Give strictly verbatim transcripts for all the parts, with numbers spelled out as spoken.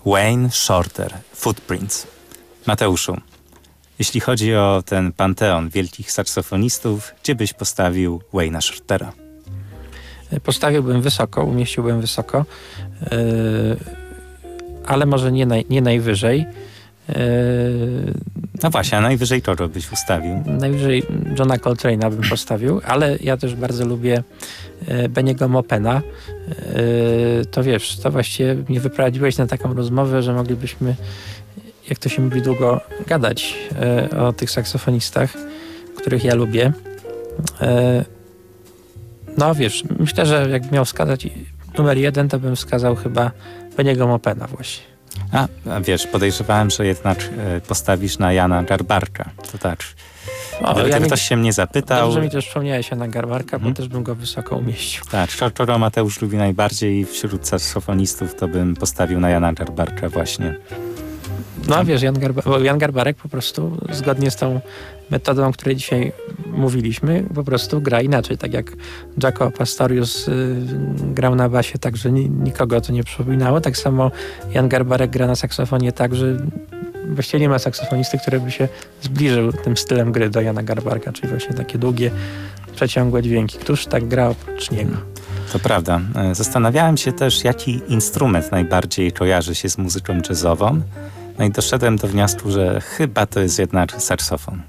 Wayne Shorter, Footprints. Mateuszu, jeśli chodzi o ten panteon wielkich saksofonistów, gdzie byś postawił Wayne'a Shortera? Postawiłbym wysoko, umieściłbym wysoko, yy, ale może nie, naj, nie najwyżej. Yy, no właśnie, a najwyżej kogo byś ustawił? Najwyżej Johna Coltrane'a bym postawił, ale ja też bardzo lubię yy, Benniego Maupena. Yy, to wiesz, to właściwie mnie wyprowadziłeś na taką rozmowę, że moglibyśmy, jak to się mówi, długo gadać yy, o tych saksofonistach, których ja lubię. Yy, No wiesz, myślę, że jak miał wskazać numer jeden, to bym wskazał chyba Benniego Maupena właśnie. A, a wiesz, podejrzewałem, że jednak e, postawisz na Jana Garbarka. To tak. O, Gdyby ja ktoś mi, się mnie zapytał... Dobrze mi też wspomniałeś Jana Garbarka, hmm. bo też bym go wysoko umieścił. Tak, kogo Mateusz lubi najbardziej wśród saksofonistów, to bym postawił na Jana Garbarka właśnie. No wiesz, Jan, Garba, bo Jan Garbarek po prostu zgodnie z tą metodą, o której dzisiaj mówiliśmy, po prostu gra inaczej. Tak jak Jaco Pastorius y, grał na basie tak, że ni, nikogo to nie przypominało, tak samo Jan Garbarek gra na saksofonie tak, że właściwie nie ma saksofonisty, który by się zbliżył tym stylem gry do Jana Garbarka, czyli właśnie takie długie, przeciągłe dźwięki. Któż tak gra oprócz niego? To prawda. Zastanawiałem się też, jaki instrument najbardziej kojarzy się z muzyką jazzową. No i doszedłem do wniosku, że chyba to jest jednak saksofon.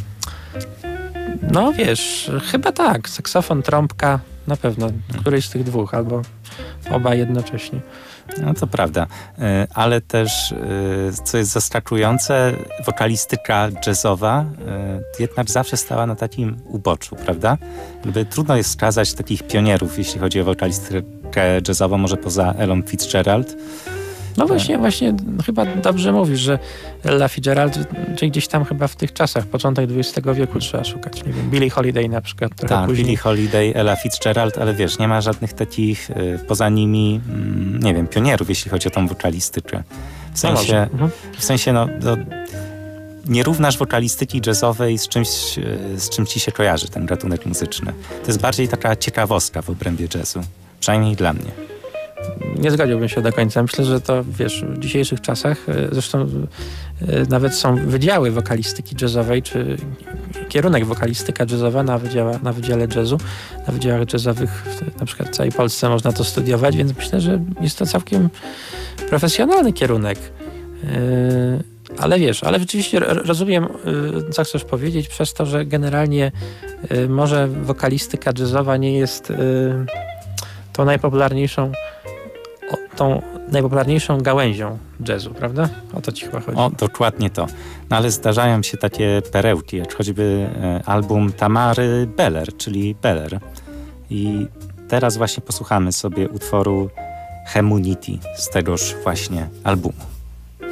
No wiesz, chyba tak. Saksofon, trąbka, na pewno. Któryś z tych dwóch, albo oba jednocześnie. No to prawda. Ale też, co jest zaskakujące, wokalistyka jazzowa jednak zawsze stała na takim uboczu, prawda? Jakby trudno jest wskazać takich pionierów, jeśli chodzi o wokalistykę jazzową, może poza Ellą Fitzgerald. No właśnie, właśnie chyba dobrze mówisz, że Ella Fitzgerald, czyli gdzieś tam chyba w tych czasach, początek dwudziestego wieku trzeba szukać. Nie wiem, Billie Holiday na przykład. Tak, później. Billie Holiday, Ella Fitzgerald, ale wiesz, nie ma żadnych takich y, poza nimi, mm, nie wiem, pionierów, jeśli chodzi o tą wokalistykę. W sensie, no w sensie no, no, nie równasz wokalistyki jazzowej z czymś, y, z czym ci się kojarzy ten gatunek muzyczny. To jest bardziej taka ciekawostka w obrębie jazzu, przynajmniej dla mnie. Nie zgodziłbym się do końca. Myślę, że to, wiesz, w dzisiejszych czasach, zresztą nawet są wydziały wokalistyki jazzowej, czy kierunek wokalistyka jazzowa na, wydziała, na wydziale jazzu, na wydziałach jazzowych na przykład w całej Polsce można to studiować, więc myślę, że jest to całkiem profesjonalny kierunek. Ale wiesz, ale rzeczywiście rozumiem, co chcesz powiedzieć, przez to, że generalnie może wokalistyka jazzowa nie jest tą najpopularniejszą tą najpopularniejszą gałęzią jazzu, prawda? O to ci chyba chodzi. O, dokładnie to. No ale zdarzają się takie perełki, jak choćby e, album Tamary Beller, czyli Beller. I teraz właśnie posłuchamy sobie utworu Hemunity z tegoż właśnie albumu.